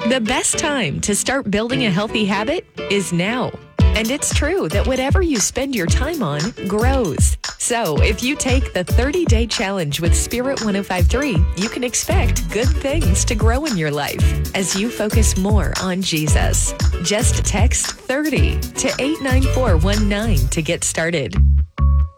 The best time to start building a healthy habit is now. And it's true that whatever you spend your time on grows. So if you take the 30-day challenge with Spirit 1053, you can expect good things to grow in your life as you focus more on Jesus. Just text 30 to 89419 to get started.